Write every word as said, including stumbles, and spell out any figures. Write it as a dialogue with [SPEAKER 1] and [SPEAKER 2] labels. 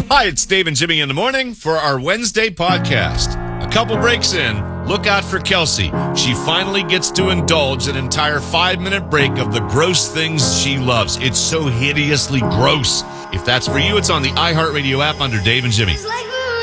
[SPEAKER 1] Hi, it's Dave and Jimmy in the morning for our Wednesday podcast. A couple breaks in, look out for Kelsey. She finally gets to indulge an entire five-minute break of the gross things she loves. It's so hideously gross. If that's for you, it's on the iHeartRadio app under Dave and Jimmy.